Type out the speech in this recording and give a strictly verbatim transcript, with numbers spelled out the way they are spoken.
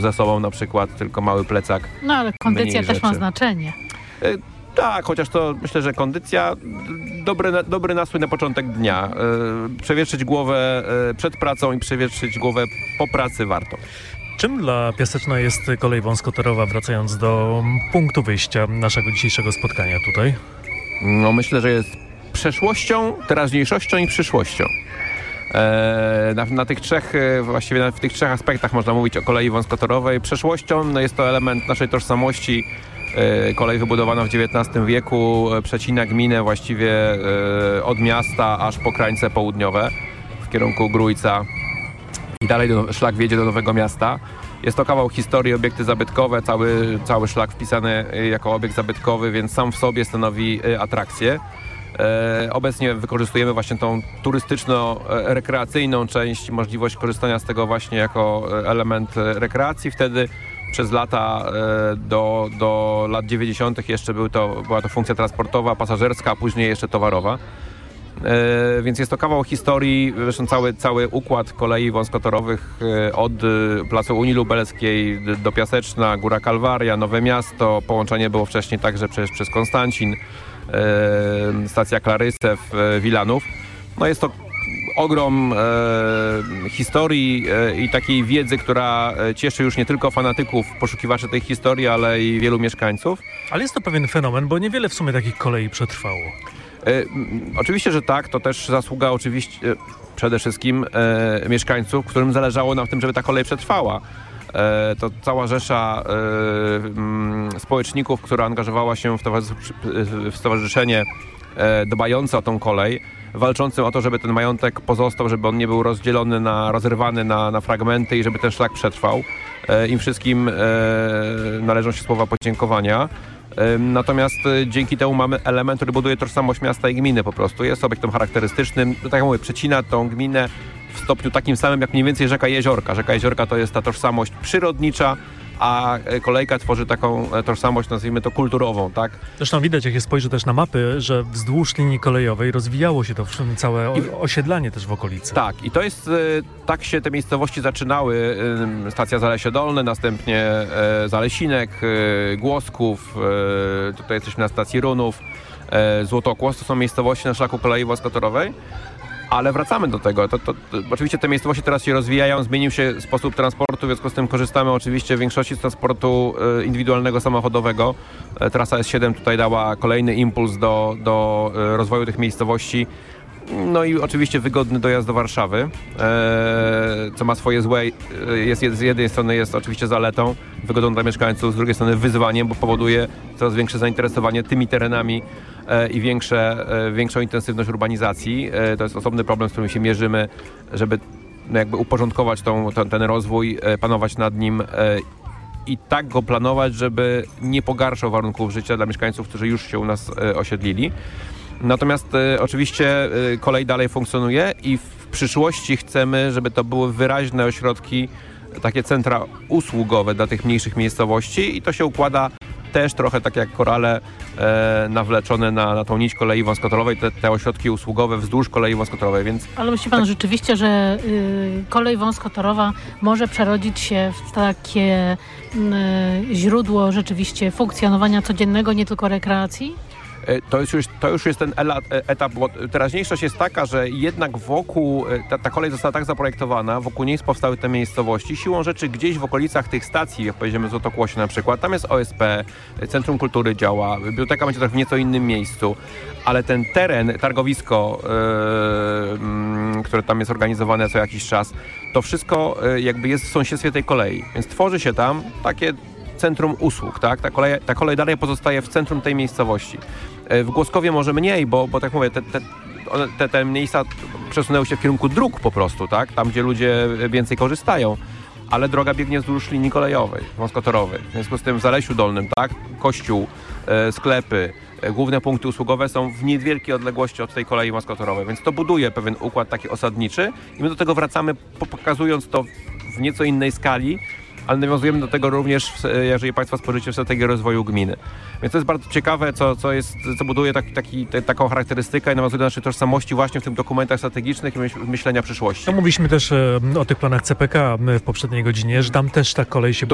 ze sobą na przykład, tylko mały plecak. No ale kondycja też rzeczy. ma znaczenie. Y, tak, chociaż to myślę, że kondycja, dobry, dobry nastrój na początek dnia. Y, przewietrzyć głowę y, przed pracą i przewietrzyć głowę po pracy warto. Czym dla Piaseczna jest kolej wąskotorowa, wracając do punktu wyjścia naszego dzisiejszego spotkania tutaj? No myślę, że jest przeszłością, teraźniejszością i przyszłością. E, na, na tych trzech, właściwie na, w tych trzech aspektach można mówić o kolei wąskotorowej. Przeszłością no jest to element naszej tożsamości. E, kolej wybudowana w dziewiętnastym wieku e, przecina gminę właściwie e, od miasta aż po krańce południowe w kierunku Grójca i dalej do, szlak wiedzie do Nowego Miasta. Jest to kawał historii, obiekty zabytkowe, cały, cały szlak wpisany jako obiekt zabytkowy, więc sam w sobie stanowi atrakcję. E, obecnie wykorzystujemy właśnie tą turystyczno-rekreacyjną część, możliwość korzystania z tego właśnie jako element rekreacji. Wtedy przez lata e, do, do lat dziewięćdziesiątych jeszcze był to, była to funkcja transportowa, pasażerska, a później jeszcze towarowa. E, więc jest to kawał historii, zresztą cały, cały układ kolei wąskotorowych e, od placu Unii Lubelskiej do Piaseczna, Góra Kalwaria, Nowe Miasto. Połączenie było wcześniej także przez, przez Konstancin, e, stacja Klarysew, e, Wilanów. No jest to ogrom e, historii e, i takiej wiedzy, która cieszy już nie tylko fanatyków, poszukiwaczy tej historii, ale i wielu mieszkańców. Ale jest to pewien fenomen, bo niewiele w sumie takich kolei przetrwało. E, oczywiście, że tak, to też zasługa oczywiście e, przede wszystkim e, mieszkańców, którym zależało na tym, żeby ta kolej przetrwała. E, to cała rzesza e, m, społeczników, która angażowała się w, towarzysz- w stowarzyszenie e, dbające o tą kolej, walczącym o to, żeby ten majątek pozostał, żeby on nie był rozdzielony, na, rozerwany na, na fragmenty i żeby ten szlak przetrwał. E, im wszystkim e, należą się słowa podziękowania. Natomiast dzięki temu mamy element, który buduje tożsamość miasta i gminy po prostu. Jest obiektem charakterystycznym, tak jak mówię, przecina tą gminę w stopniu takim samym jak mniej więcej rzeka Jeziorka. Rzeka Jeziorka to jest ta tożsamość przyrodnicza, a kolejka tworzy taką tożsamość, nazwijmy to kulturową, tak? Zresztą widać, jak się spojrzy też na mapy, że wzdłuż linii kolejowej rozwijało się to całe osiedlanie też w okolicy. Tak, i to jest, tak się te miejscowości zaczynały. Stacja Zalesie Dolne, następnie Zalesinek, Głosków, tutaj jesteśmy na stacji Runów, Złotokłos, to są miejscowości na szlaku kolei wąskotorowej. Ale wracamy do tego. To, to, to, oczywiście te miejscowości teraz się rozwijają, zmienił się sposób transportu, w związku z tym korzystamy oczywiście w większości z transportu e, indywidualnego, samochodowego. E, trasa S siedem tutaj dała kolejny impuls do, do e, rozwoju tych miejscowości. No i oczywiście wygodny dojazd do Warszawy, e, co ma swoje złe, jest, jest, z jednej strony jest oczywiście zaletą, wygodą dla mieszkańców, z drugiej strony wyzwaniem, bo powoduje coraz większe zainteresowanie tymi terenami e, i większe, e, większą intensywność urbanizacji. E, to jest osobny problem, z którym się mierzymy, żeby no, jakby uporządkować tą, ten, ten rozwój, e, panować nad nim e, i tak go planować, żeby nie pogarszał warunków życia dla mieszkańców, którzy już się u nas e, osiedlili. Natomiast e, oczywiście e, kolej dalej funkcjonuje i w przyszłości chcemy, żeby to były wyraźne ośrodki, takie centra usługowe dla tych mniejszych miejscowości i to się układa też trochę tak jak korale e, nawleczone na, na tą nić kolei wąskotorowej, te, te ośrodki usługowe wzdłuż kolei wąskotorowej, więc... Ale myśli pan tak... rzeczywiście, że y, kolej wąskotorowa może przerodzić się w takie y, źródło rzeczywiście funkcjonowania codziennego, nie tylko rekreacji? To jest już, to już jest ten etap, bo teraźniejszość jest taka, że jednak wokół, ta, ta kolej została tak zaprojektowana, wokół niej powstały te miejscowości. Siłą rzeczy gdzieś w okolicach tych stacji, jak pojedziemy w Złotokłosie na przykład, tam jest O S P, Centrum Kultury działa, biblioteka będzie trochę w nieco innym miejscu, ale ten teren, targowisko, yy, które tam jest organizowane co jakiś czas, to wszystko yy, jakby jest w sąsiedztwie tej kolei, więc tworzy się tam takie centrum usług, tak? Ta kolej, ta kolej dalej pozostaje w centrum tej miejscowości. W Głoskowie może mniej, bo, bo tak mówię, te, te, te, te miejsca przesunęły się w kierunku dróg po prostu, tak? Tam, gdzie ludzie więcej korzystają, ale droga biegnie wzdłuż linii kolejowej, wąskotorowej. W związku z tym w Zalesiu Dolnym, tak? Kościół, e, sklepy, e, główne punkty usługowe są w niewielkiej odległości od tej kolei wąskotorowej, więc to buduje pewien układ taki osadniczy i my do tego wracamy, pokazując to w nieco innej skali, ale nawiązujemy do tego również, jeżeli Państwo spojrzycie w strategię rozwoju gminy. Więc to jest bardzo ciekawe, co, co, jest, co buduje taki, taki, te, taką charakterystykę i nawiązuje do naszej tożsamości właśnie w tych dokumentach strategicznych i myśl, myślenia przyszłości. No, mówiliśmy też e, o tych planach C P K w poprzedniej godzinie, że tam też ta kolej się